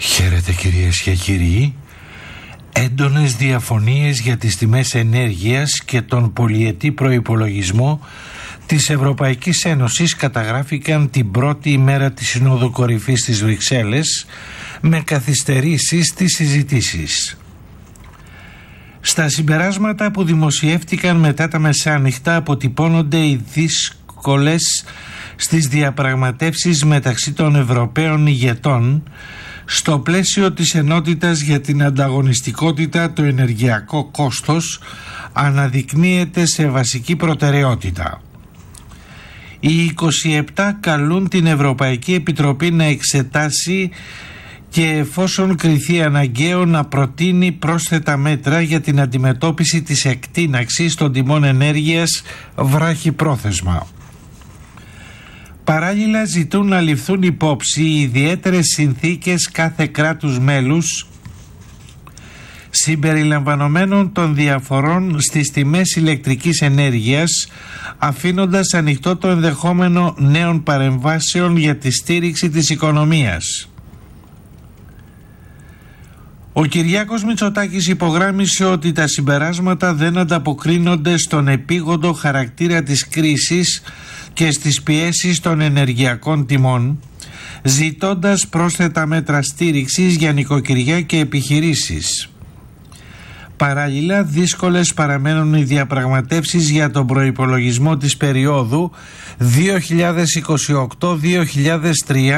Χαίρετε κυρίες και κύριοι. Έντονες διαφωνίες για τις τιμές ενέργειας και τον πολυετή προϋπολογισμό της Ευρωπαϊκής Ένωσης καταγράφηκαν την πρώτη ημέρα της Συνόδου Κορυφής στις Βρυξέλλες, με καθυστερήσεις στις συζητήσεις. Στα συμπεράσματα που δημοσιεύτηκαν μετά τα μεσάνυχτα αποτυπώνονται οι δύσκολες στις διαπραγματεύσεις μεταξύ των Ευρωπαίων ηγετών στο πλαίσιο της ενότητας για την ανταγωνιστικότητα. Το ενεργειακό κόστος αναδεικνύεται σε βασική προτεραιότητα. Οι 27 καλούν την Ευρωπαϊκή Επιτροπή να εξετάσει και εφόσον κριθεί αναγκαίο να προτείνει πρόσθετα μέτρα για την αντιμετώπιση της εκτείναξης των τιμών ενέργειας βράχυπρόθεσμα. Παράλληλα ζητούν να ληφθούν υπόψη οι ιδιαίτερες συνθήκες κάθε κράτους μέλους, συμπεριλαμβανομένων των διαφορών στις τιμές ηλεκτρικής ενέργειας, αφήνοντας ανοιχτό το ενδεχόμενο νέων παρεμβάσεων για τη στήριξη της οικονομίας. Ο Κυριάκος Μητσοτάκης υπογράμμισε ότι τα συμπεράσματα δεν ανταποκρίνονται στον επίγοντο χαρακτήρα της κρίσης και στις πιέσεις των ενεργειακών τιμών, ζητώντας πρόσθετα μέτρα στήριξης για νοικοκυριά και επιχειρήσεις. Παράλληλα, δύσκολες παραμένουν οι διαπραγματεύσεις για τον προϋπολογισμό της περίοδου 2028-2030